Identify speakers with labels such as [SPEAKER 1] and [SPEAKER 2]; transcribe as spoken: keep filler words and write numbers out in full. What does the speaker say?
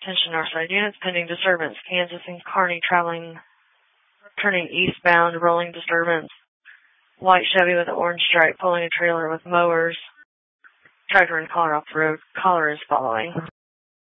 [SPEAKER 1] Attention Northside units, pending disturbance. Kansas and Kearney traveling, turning eastbound, rolling disturbance. White Chevy with an orange stripe pulling a trailer with mowers. Tractor and collar off the road. Caller is following.